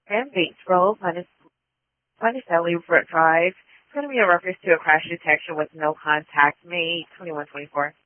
and Bates Road, Monticelli Drive. It's going to be a reference to a crash detection with no contact made, 2124.